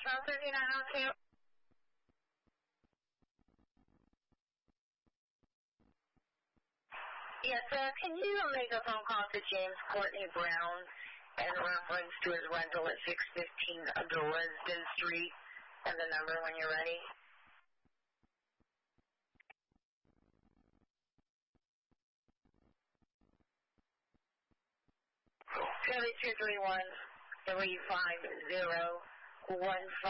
12:39:02. Yes, can you make a phone call to James Courtney Brown in reference to his rental at 615 Dresden Street and the number when you're ready? 7231-350-1551.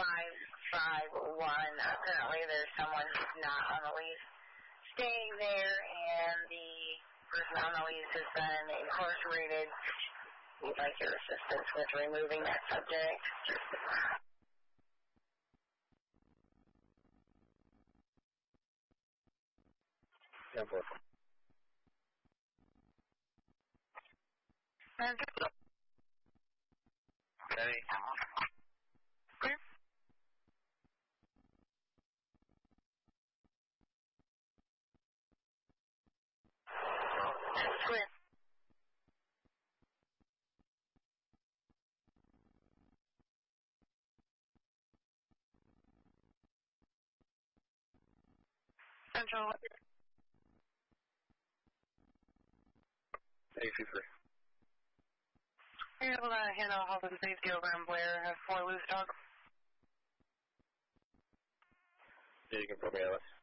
Apparently there's someone who's not on the lease staying there, and the person on the lease has been incarcerated. We'd like your assistance with removing that subject. Ready? Clear? Clear. Central. 823. Are you able to handle health and safety over in Blair? Have 4 loose dogs? Yeah, you can put me on it.